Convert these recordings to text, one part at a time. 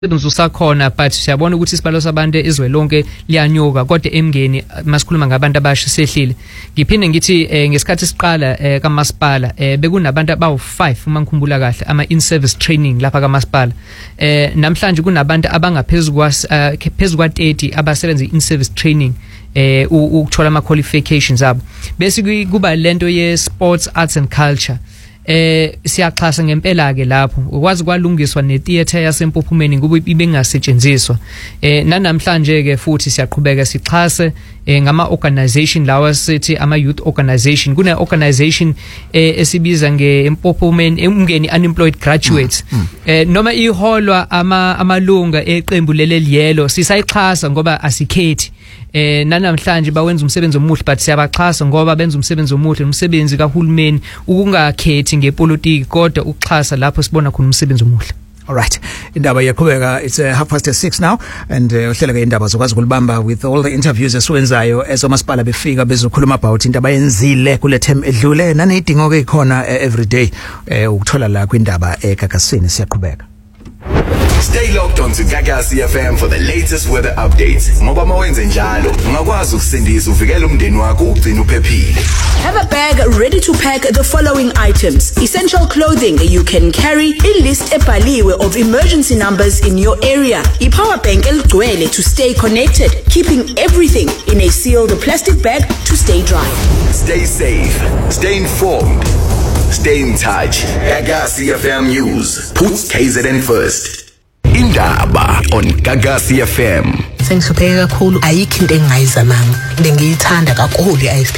usakhona but siyabona ukuthi isibalo sabantu izwe lonke liyanyuka kodwa emngeni masikhuluma ngabantu abasha sehlile ngiphinde ngithi ngesikhathi siqala kaMasipala bekunabantu abawu5 uma ngikhumbula kahle ama in service training lapha kaMasipala namhlanje kunabantu abangaphezulu kwa 30 abasebenza in service training ukuthola ama qualifications abo bese kuba lento ye sports arts and culture siyaxhasa ngempela ke lapho ukwazi kwalungiswa ne theater yasempophumeni ngoba ibengasetshenziswa namhlanje ke futhi siyaqhubeka sixhase ngama organization lawa sithi ama youth organization kuna organization esibiza ngeempophumeni umngeni unemployed graduates noma iholwa amalunga eqembu leleliyelo sisayixhasa ngoba asikhethi namhlanje bawenza umsebenzi omuhle but siyabaxhasa ngoba benza umsebenzi omuhle umsebenzi kahulumeni ukungakhethi ngepolitiki kodwa ukuxhasa lapho sibona khona umsebenzi omuhle. All right, indaba yaqhubeka. It's 6:30 now and uhlela ke indaba zokwazi kulibamba with all the interviews esiwenzayo ezomasipala befika bezokhuluma about indaba yenzile kule term edlule nanidingo ke ikhona every day ukuthola la kwindaba eGagasini. Siyaqhubeka. Stay locked on to Gagasi FM for the latest weather updates. Ngoba mawenze njalo ungakwazi ukusindisa uvikele umndeni wakho ugcina uphephile. Have a bag ready to pack the following items. Essential clothing you can carry, i-list ebhaliwe of emergency numbers in your area. I-power bank eligcwele to stay connected, keeping everything in a sealed plastic bag to stay dry. Stay safe, stay informed, stay in touch. Gagasi FM News puts KZN first. Indaba on Gagasi FM. Sengihlupheke kakhulu ayikho into engayizamanga ngiyithanda kakhulu iISP.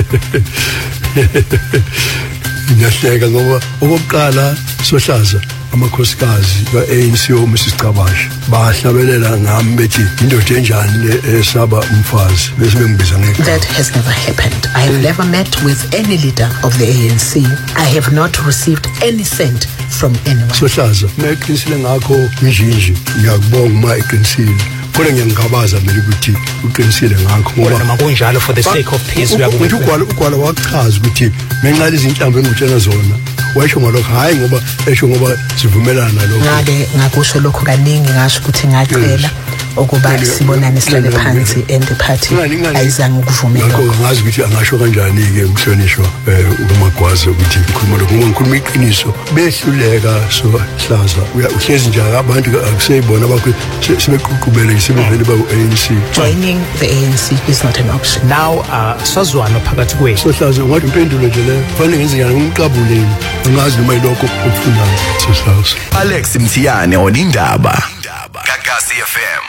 Ngiyahleka ngoba okokuqala Sohlaza amakhosikazi kaANC Mrs Cabasha bahlabelela ngami bethi indoda enjani esaba umfazi bese bengibiza ngeke. That has never happened. I have never met with any leader of the ANC. I have not received any cent from anyone. Sohlaza meqinisile ngakho njinji ngiyakubonga uma eqinisile kodwa ngiyangabaza mina ukuthi uqinisile ngakho ngoba makunjalo for the sake of peace uyakubona ugwala wachaza ukuthi menqa izinhlamvu engutshela zona washo ngalokho hayi ngoba esho ngoba sivumelana nalokho ngake ngakusho lokho kaningi ngasho ukuthi ngacela ukuba sibonane sihlale phansi and the party ayizange ukuvumela lokho ngazi ukuthi angasho kanjani ke umhlonishwa uMagwaza ukuthi ukhuluma lokho ngoba ngikhuluma iqiniso behluleka Sohlaza uhlezi nje abantu akuseyibona bakho sebeququbele isibuvele ba ANC. Joining the ANC is not an option. Now sazwana phakathi kwethu. Sohlaza ungathi impendulo nje le fanele ngenze njani umqabuleni ngazi noma ilokho okufunayo Sohlaza. Alex Mthiyane on Indaba. Gagasi FM.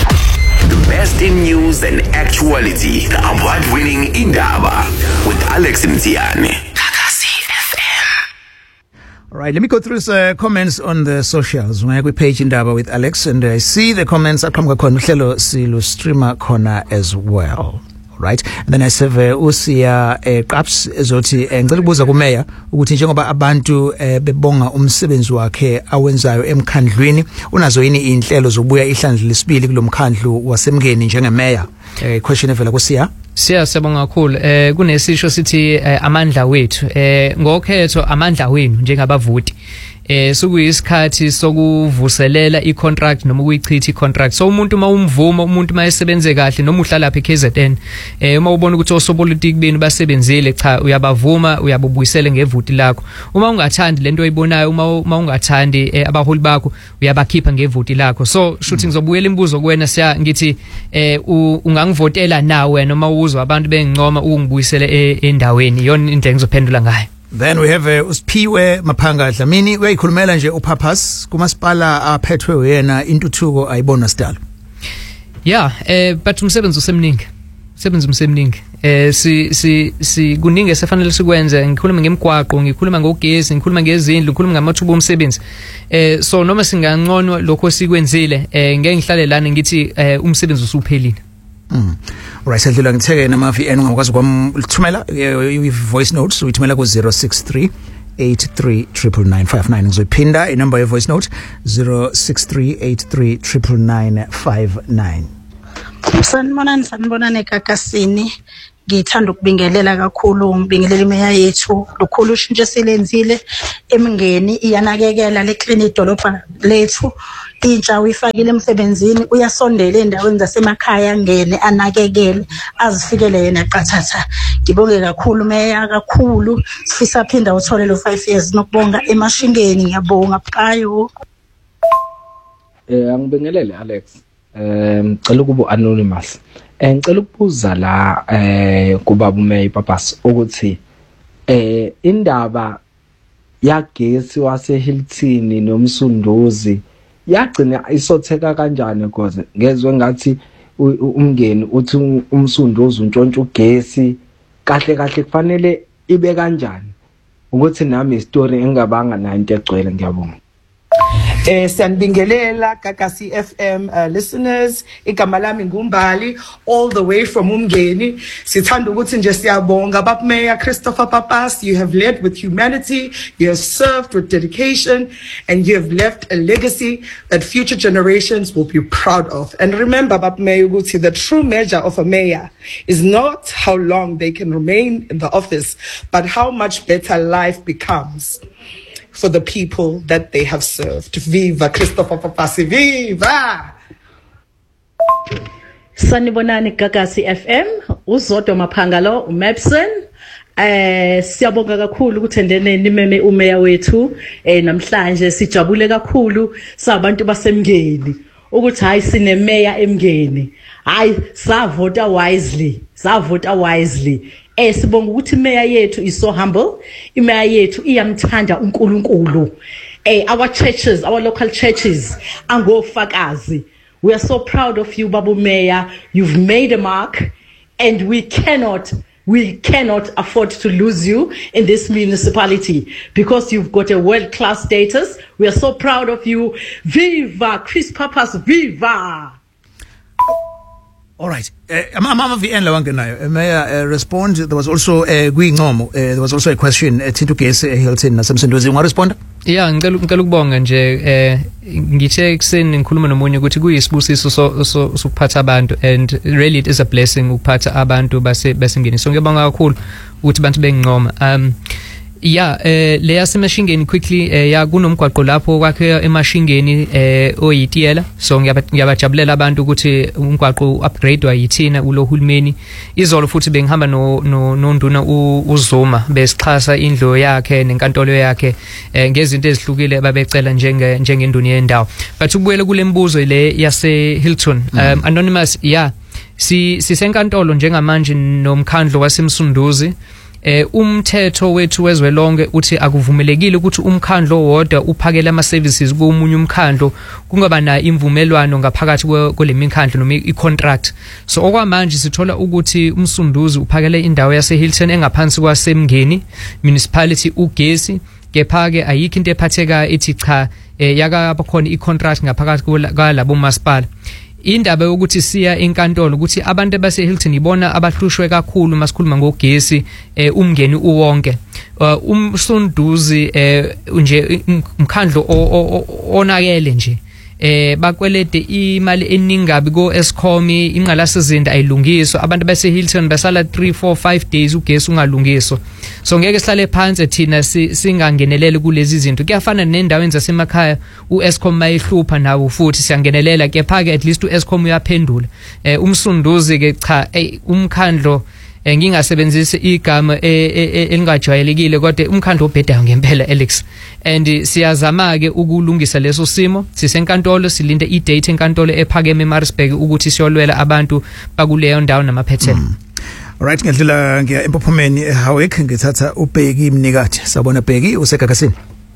The best in news and actuality. The award-winning Indaba with Alex Mthiyane. Gagasi FM. All right, let me go through some comments on the socials. When I go page Indaba with Alex and I see the comments aqhamuka khona uhlelo silu streamer khona as well. Right, and then I save usiya Qaps ezothi ngicela ukubuza kumeya ukuthi njengoba abantu bebonga umsebenzi wakhe awenzayo emkhandlwini unazo yini inhlelo zokubuya ihlandla lesibili kulomkhandlu wasemngeni njengemeya. Question evela kusiya siyabonga kakhulu kunesisho sithi amandla wethu ngokhetho amandla wenu njengabavoti sokuyisikhathi sokuvuselela icontract noma ukuyichitha icontract so umuntu mawumvuma umuntu mayesebenze kahle noma uhlala lapha eKZN uma ubona ukuthi osopolitiki benu basebenzile cha uyabavuma uyabubuyisela ngevoti lakho uma ungathandi lento oyibonayo uma ungathandi abaholi bakho uyabakhipha ngevoti lakho so shuthi ngizobuyela imibuzo kuwena siya ngithi ungangivotela nawe noma uzwa abantu bengincoma ukungibuyisela endaweni yona indlela engizophendula ngayo. Then we have uSphiwe Maphanga Dlamini uyayikhulumela nje uPurpose kumasipala aphethwe uyena intuthuko ayibona sidalo. Yeah, but umsebenzi usemningi. Si kuningi esefanele sikwenze ngikhuluma ngemigwaqo ngikhuluma ngogesi ngikhuluma ngezindlu ngikhuluma ngamathuba omsebenzi so noma singangcono lokho sikwenzile ngeke ngihlale lana ngithi umsebenzi usuphelile. Right, sedlula ngitheke nama VN ungakwazi kwamthumela voice notes uyithumela ku 063 839959 ngizophinda inamba ye voice note 063839959. Sanibonani eGagasini ngithanda ukubingelela kakhulu ngibingelela imeya yethu lukhulu ushintsho selenzile emngeni iyanakekela le clinic dolobha lethu intsha uyifakile emsebenzini uyasondela endaweni zasemakhaya ngene anakekele azifikele yena qathatha. Ngibonge kakhulu meya kakhulu sifisa phinda uthole lo 5 years nokubonga emashingeni ngiyabonga Phayo. Angibingelele Alex. Ngicela ukuba anonymous. Ngicela ukubuza la kubaba uMeya Papasa ukuthi indaba yagesi waseHilton noMsunduzi yagcina isotheka kanjani because ngezwe ngathi umngeni uthi uMsunduzi untshontsha ugesi kahle kahle kufanele ibe kanjani ukuthi nami istory engabanga nayo into egcwele ngiyabonga. Sanbingelela Kakasi FM listeners, igama lami nguMbali all the way from Umngeni. Sithanda ukuthi nje siyabonga Baba Mayor Christopher Papasa. You have led with humanity, you have served with dedication, and you have left a legacy that future generations will be proud of. And remember Baba Mayor ukuthi the true measure of a mayor is not how long they can remain in the office, but how much better life becomes for the people that they have served. Viva Christopher Papasa, viva! Sanibonani Gagasi FM, uZodwa Maphangalo, uMapson. Siyabonga kakhulu ukuthendene nimeme umeya wethu namhlanje sijabule kakhulu sabantu basemngeni ukuthi hayi sine meya emngeni. Hayi savota wisely. Sibonga ukuthi imeya yethu is so humble, imeya yethu iyamthanda uNkulunkulu. Our churches, our local churches angofakazi. We are so proud of you Babu Mayor. You've made a mark and we cannot afford to lose you in this municipality because you've got a world-class status. We are so proud of you. Viva Chris Papasa, viva! All right. Mama VN lawangenayo. Mayor respond. There was also there was also a question Thintu Gesi Hilton nasemsendozi. Unga respond? Yeah, ngicela ukubonga nje ngithe kuseni ngikhuluma nomunye ukuthi kuyisibusiso sokuphatha abantu and really it is a blessing ukuphatha abantu basengeni. So ngiyabonga kakhulu ukuthi abantu benginqoma. Le yasemashingeni quickly ya kunomgwaqo lapho kwakhe emashingeni oyitiyela. So ngiyabajabulela abantu ukuthi umgwaqo upgrade wayithina ulohulumeni. Izolo futhi bengihamba nonduna uZuma besixhasa indlo yakhe nenkantolo yakhe ngezinto ezihlukile babecela njengenduna yendawo. But ukubuyela kule mbuzo le yase Hilton anonymous sisenkantolo njengamanje nomkhandlo wasemsunduzi. Umthetho wethu wezwelonke uthi akuvumelekile ukuthi umkhandlo wodwa uphakele ama services komunye umkhandlo kungaba na imvumelwano ngaphakathi kwelemikhandlo noma icontract. So okwamanje sithola ukuthi umsunduzi uphakele indawo yase Hilton engaphansi kwasemngeni municipality ugesi kepha ke ayikho into ephatheka ethi cha yakaba khona icontract ngaphakathi kwalabo masipala. Indaba ukuthi siya enkantolo ukuthi abantu base Hilton ibona abahlushwe kakhulu masikhuluma ngogesi umngeni uwonke. Umsunduzi nje umkhandlo onakele nje bakwelede imali eningabi ko Eskom inqalasizinda ayilungiswa abantu base Hilton basala 3 4 5 days ugesi ungalungiswa. So ngeke sihlale phansi thina singangenelele kulezi zinto. Kuyafana nendawo zasemakhaya uEskom mayihlupha nawo futhi siyangenelela kepha ke at least uEskom uyaphendula. Umsunduzi ke cha umkhandlo ngingasebenzisa igama elingajwayelekile kodwa umkhandlo obhedayo ngempela Alex and siyazama ke ukulungisa leso simo sisenkantolo silinde idate enkantolo ephakeme eMaritzburg ukuthi siyolwela abantu bakuleyo ndawo namaphethela. Alright ngidlula ngiya empophomeni eHowick ngithatha uBheki Mnikati sabona Bheki useGagasini.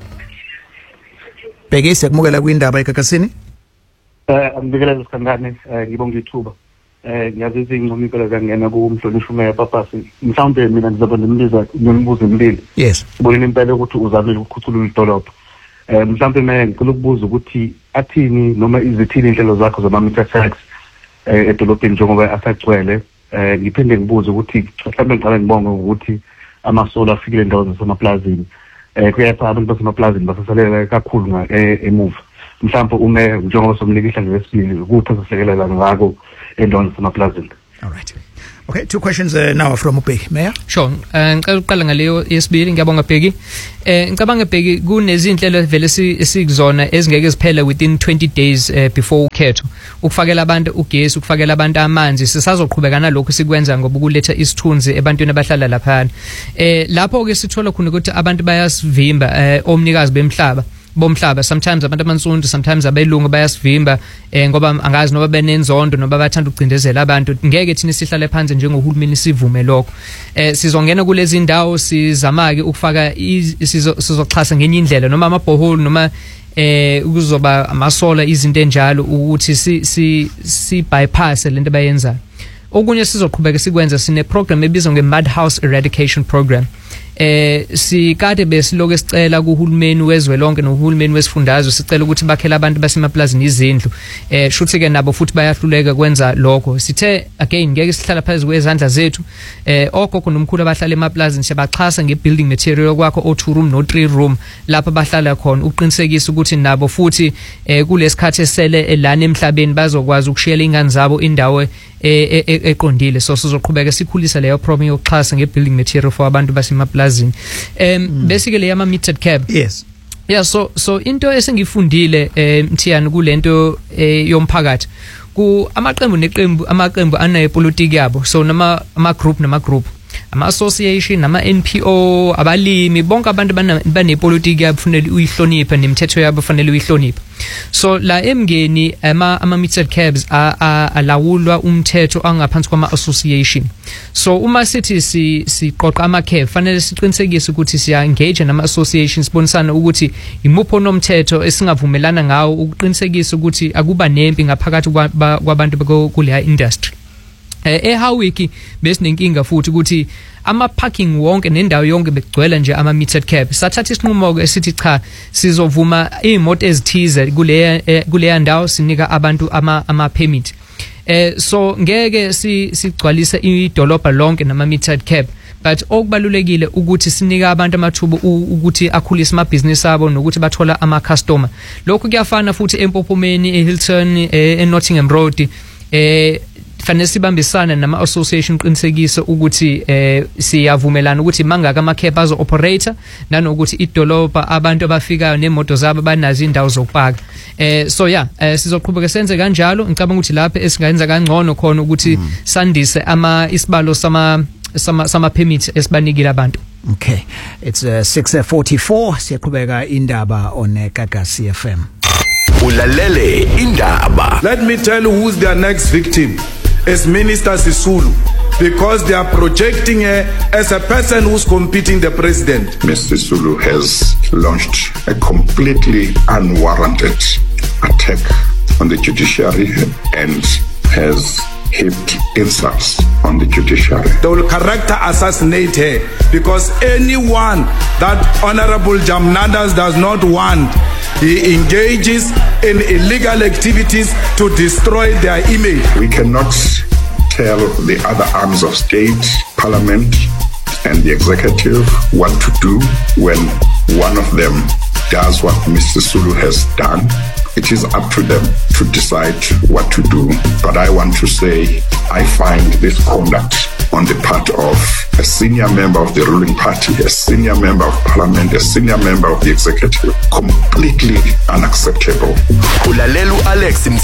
Bheki siyakumukela kwindaba eGagasini. Angibikela isikhandane ngibonga ithuba. Ngiyazi ingcono impela kangena kumhlonishwa uMeya Papasa. Mhlawumbe mina ngizoba nemibuzo emibili. Yes. Sibonile impela ukuthi uzamile ukukhuthula idolobha. Mhlawumbe mina ngicela ukubuza ukuthi athini noma izithini inhlelo zakho zama-meter tax edolobheni njengoba asagcwele. Ngiphinde ngibuze ukuthi mhlawumbe ngiqala ngibonga ukuthi amasola afikile endaweni zasemaplazini. Kuyapha abantu basemaplazini basasalela kakhulu emuva. Mhlawumbe uMeya njengoba somnikisha ngesibili kuphi sasihlekelela ngako endaweni zasemaplazini. All right. Okay, 2 questions now from Ubheki. Mayor? Sure. Ngicela uqala ngaleyo yesibili, ngiyabonga Bheki. Ngicabanga Bheki kunezinhlelo vele sikuzona ezingeke ziphele within 20 days before ukhetho. Ukufakela abantu ugesi, ukufakela abantu amanzi, sisazoqhubeka nalokho sikwenza ngoba ukuletha isithunzi ebantwini abahlala lapha. Lapho ke sithola khona ukuthi abantu bayasivimba omnikazi bomhlaba, sometimes abantu amansundu, sometimes abelungu bayasivimba ngoba angazi noba benenzondo noba bathanda ukucindezela abantu. Ngeke thina sihlale phansi njengohulumeni sivume lokho. Sizongena kulezi indawo sizamake ukufaka sizoxhasa ngenye indlela noma amabhoholi noma kuzoba amasola izinto enjalo ukuthi si bypass lento bayenza. Okunye sizoqhubeka sikwenza sine program ebizwa nge-Mud House Eradication Program. Sikade besiloke sicela kuhulumeni wezwe lonke nohulumeni wesifundazwe sicela ukuthi bakhela abantu basemaplazini izindlu. Shuthi ke nabo futhi bayahluleka kwenza lokho. Sithe again ngeke sihlala phezulu kwezandla zethu. Ogogo nomkhulu abahlala emaplazini siyabaxhasa ngebuilding material kwakho o2 room no 3 room lapha bahlala khona uqinisekisa ukuthi nabo futhi kulesikhathi esele elana emhlabeni bazokwazi ukushiyela ingane zabo indawo eqondile. So sizoqhubeka sikhulisa leyo program yokuxhasa ngebuilding material for abantu basemaplazini. Basically ama metered cab. Yes. Yeah, so into esengifundile Mthiyani kulento yomphakathi ku amaqembu anayepolitiki yabo, so ama group ama association nama NPO abalimi bonke abantu banepolitiki yabo kufanele uyihloniphe nemithetho yabo kufanele uyihloniphe. So la emngeni ama metered cabs alawulwa umthetho angaphansi kwama association. So uma sithi siqoqa ama cab fanele siqinisekise ukuthi siya engage nama associations bonisana ukuthi imupho nomthetho esingavumelana ngawo ukuqinisekisa ukuthi akuba nempi ngaphakathi kwabantu kule industry. Ehawiki besinenkinga futhi ukuthi ama parking wonke nendawo yonke bekugcwela nje ama metered cab. Sathatha isinqumo esithi cha sizovuma imoto ezithize kuleya ndawo sinika abantu ama permit. So ngeke sigcwalise idolobha lonke nama metered cab, but okubalulekile ukuthi sinika abantu amathuba ukuthi akhulise ama business abo nokuthi bathola ama customer. Lokho kuyafana futhi eMpophomeni, eHilton, eNottingham Road. Fanele sibambisana nama association qinisekisa ukuthi siyavumelana ukuthi mangaka ama cab azo operator nanokuthi idolobha abantu abafikayo nemoto zabo banazo indawo zokupaka. So yeah, sizoqhubeka senze kanjalo. Ngicabanga ukuthi lapha esingayenza kangcono khona ukuthi sandise isibalo sama permits esibanikile abantu. Okay, it's 6:44 siyaqhubeka indaba on Gagasi FM. Ulalele indaba. Let me tell you who's their next victim. Is Minister Sisulu, because they are projecting her as a person who's competing the president. Mr. Sisulu has launched a completely unwarranted attack on the judiciary and has heaped insults on the judiciary. They will character assassinate her because anyone that Honorable Jamnadas does not want, he engages in illegal activities to destroy their image. We cannot tell the other arms of state, parliament, and the executive what to do when one of them does what Mr. Sulu has done. It is up to them to decide what to do. But I want to say, I find this conduct on the part of a senior member of the ruling party, a senior member of parliament, a senior member of the executive, completely unacceptable. Ulalelu Alex